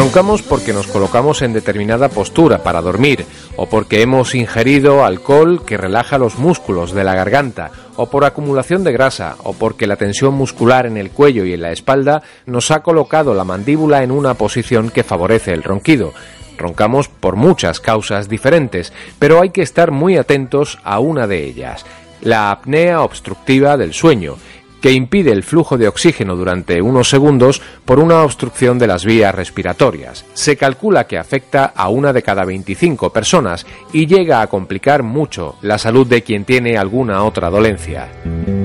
Roncamos porque nos colocamos en determinada postura para dormir, o porque hemos ingerido alcohol que relaja los músculos de la garganta, o por acumulación de grasa, o porque la tensión muscular en el cuello y en la espalda nos ha colocado la mandíbula en una posición que favorece el ronquido. Roncamos por muchas causas diferentes, pero hay que estar muy atentos a una de ellas, la apnea obstructiva del sueño, que impide el flujo de oxígeno durante unos segundos por una obstrucción de las vías respiratorias. Se calcula que afecta a 1 de cada 25 personas y llega a complicar mucho la salud de quien tiene alguna otra dolencia.